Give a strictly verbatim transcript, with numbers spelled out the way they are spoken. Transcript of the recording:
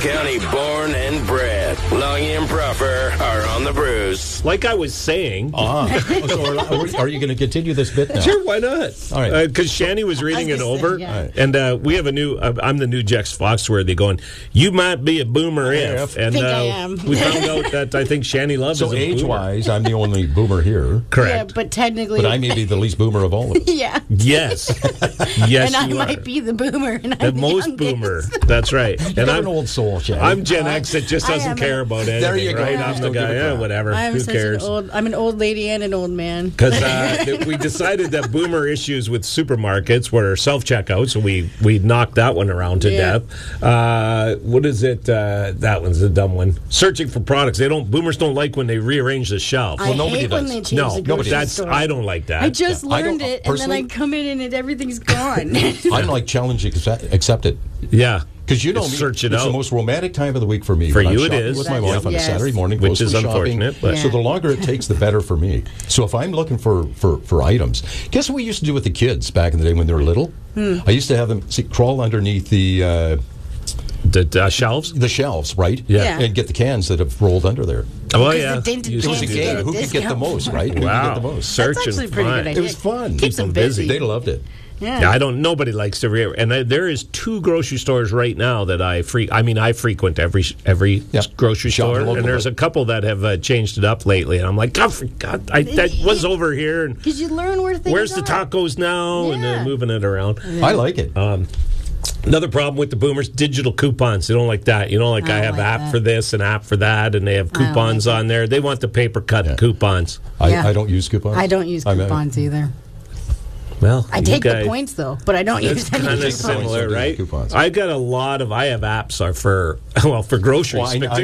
County born and bred. Longy and Proffer are on the Brews. Like I was saying. Ah, so are, are you going to continue this bit now? Sure, why not? All right. Because uh, Shani was reading it over, say, yeah. and uh, we have a new, uh, I'm the new Jex Foxworthy going, you might be a boomer if. And think uh, I am. we found out that I think Shani Love So is a boomer. age-wise, I'm the only boomer here. Correct. Yeah, but technically. But I may be the least boomer of all of us. Yeah. Yes. Yes, And I you might are. be the boomer. And The I'm the most youngest. boomer. That's right. And You're I'm an old soul, Shani. I'm Gen X that just I doesn't am care a- about anything. There you go. Right? Yeah. I'm the Don't give guy. a Yeah, crap. whatever. I'm Who such cares? an old. I'm an old lady and an old man. Because uh, th- we decided that boomer issues with supermarkets were self-checkout, so we, we knocked that one around to Yeah. death. Uh, what is it? Uh, that one's a dumb one. Searching for products. They don't. Boomers don't like when they rearrange the shelf. I nobody hate when does. they change no, the nobody. grocery That's store. I don't like that. I just I don't- learned it, and then personally- I come in and everything's gone. I'm like challenge accept- accepted. yeah. Because you know, Just me, search it it's out. the most romantic time of the week for me. For when I'm you it shopping is. with my That's- wife on yes. a Saturday morning, Which is grocery shopping. unfortunate, but- So the longer it takes, the better for me. So if I'm looking for, for, for items, guess what we used to do with the kids back in the day when they were little? Hmm. I used to have them see, crawl underneath the uh, The uh, shelves. the shelves, right? Yeah. Yeah. And get the cans that have rolled under there. Oh Because yeah. the dented Used It was to a cans do game. that. get a Who could get the discount. most, right? Who could Wow. get the most? Search That's and actually a pretty find. good It idea. was fun. Keeps Keep them them busy. busy. They loved it. Yeah. Yeah, I don't. Nobody likes to re. And I, there is two grocery stores right now that I free. I mean, I frequent every every Yep. grocery Shop store, local, and there's right? a couple that have uh, changed it up lately. And I'm like, oh, for God, I, that was over here. And Because you learn where things where's the are. tacos now? And Yeah. then moving it around. I like it. Another problem with the boomers: digital coupons. They don't like that. You know, like I I, don't have like app that. for this and app for that, and they have I don't coupons like on there. They want the paper cut Yeah. coupons. I, Yeah. I don't use coupons. I don't use I'm a- coupons either. Well, I you take guys- the points though, but I don't It's use any kind of coupons. similar, Coupons. right? Coupons. I got a lot of. I have apps are for well for groceries. Well, I- I